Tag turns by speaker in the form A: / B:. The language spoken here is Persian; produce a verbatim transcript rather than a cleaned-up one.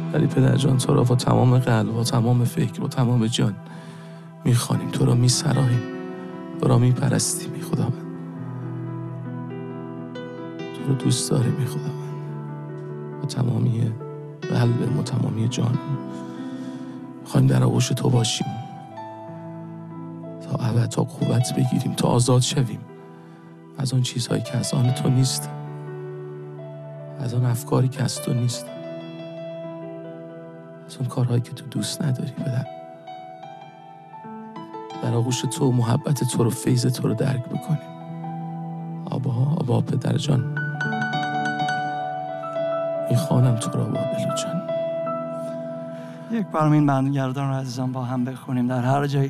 A: ولی پدر جان تو را با تمام قلب و تمام فکر و تمام جان میخوانیم، تو را میسراهیم، تو را میپرستیم. ای خداوند تو را دوست داریم. ای خداوند با تمامی قلب و تمامی جان میخوایم در آغوش تو باشیم تا ابد، تا قوت بگیریم، تا آزاد شویم از آن چیزهایی که از آن تو نیست، از آن افکاری که از تو نیست، از اون کارهایی که تو دوست نداری. پدر در آغوش تو محبت تو رو، فیض تو رو درک بکنیم. آبا آبا پدر جان میخوانم تو را با دل و جان.
B: یک بار این بندگردان رو عزیزان با هم بخونیم در هر جایی